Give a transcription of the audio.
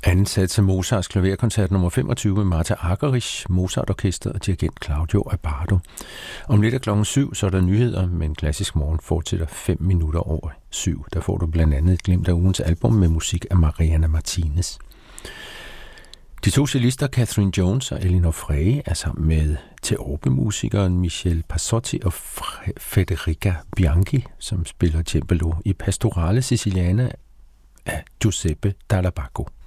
Anden sats af Mozarts klaverkoncert nummer 25 med Martha Argerich, Mozart-orkestret og dirigent Claudio Abbado. Om lidt klokken 7, så er der nyheder, men Klassisk Morgen fortsætter 5 minutter over 7. Der får du blandt andet et glimt af ugens album med musik af Mariana Martinez. De to cellister Catherine Jones og Elinor Frey er sammen med teorbemusikeren Michel Passotti og Federica Bianchi, som spiller cembalo i Pastorale Siciliana af Giuseppe Dall'Abaco.